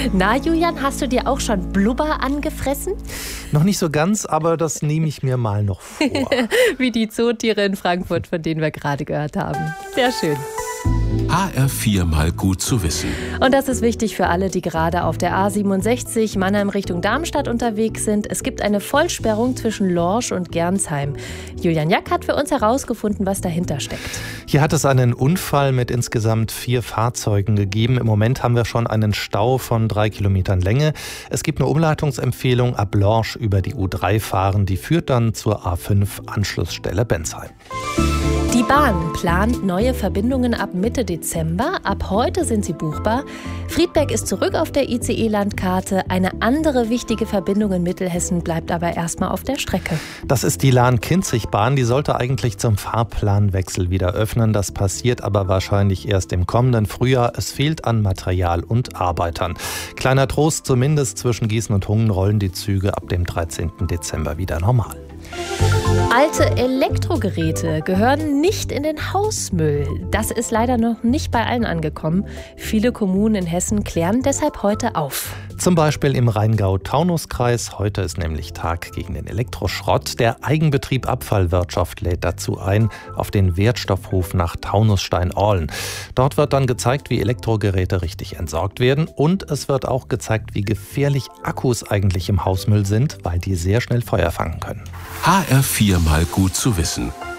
Na, Julian, hast du dir auch schon Blubber angefressen? Noch nicht so ganz, aber das nehme ich mir mal noch vor. Wie die Zootiere in Frankfurt, von denen wir gerade gehört haben. Sehr schön. HR4 mal gut zu wissen. Und das ist wichtig für alle, die gerade auf der A67 Mannheim Richtung Darmstadt unterwegs sind. Es gibt eine Vollsperrung zwischen Lorsch und Gernsheim. Julian Jack hat für uns herausgefunden, was dahinter steckt. Hier hat es einen Unfall mit insgesamt 4 Fahrzeugen gegeben. Im Moment haben wir schon einen Stau von 3 Kilometern Länge. Es gibt eine Umleitungsempfehlung, ab Lorsch über die U3 fahren. Die führt dann zur A5 Anschlussstelle Bensheim. Die Bahn plant neue Verbindungen ab Mitte Dezember. Ab heute sind sie buchbar. Friedberg ist zurück auf der ICE-Landkarte. Eine andere wichtige Verbindung in Mittelhessen bleibt aber erstmal auf der Strecke. Das ist die Lahn-Kinzig-Bahn. Die sollte eigentlich zum Fahrplanwechsel wieder öffnen. Das passiert aber wahrscheinlich erst im kommenden Frühjahr. Es fehlt an Material und Arbeitern. Kleiner Trost, zumindest zwischen Gießen und Hungen rollen die Züge ab dem 13. Dezember wieder normal. Alte Elektrogeräte gehören nicht in den Hausmüll. Das ist leider noch nicht bei allen angekommen. Viele Kommunen in Hessen klären deshalb heute auf. Zum Beispiel im Rheingau-Taunus-Kreis. Heute ist nämlich Tag gegen den Elektroschrott. Der Eigenbetrieb Abfallwirtschaft lädt dazu ein auf den Wertstoffhof nach Taunusstein-Orlen. Dort wird dann gezeigt, wie Elektrogeräte richtig entsorgt werden. Und es wird auch gezeigt, wie gefährlich Akkus eigentlich im Hausmüll sind, weil die sehr schnell Feuer fangen können. HR4 mal gut zu wissen.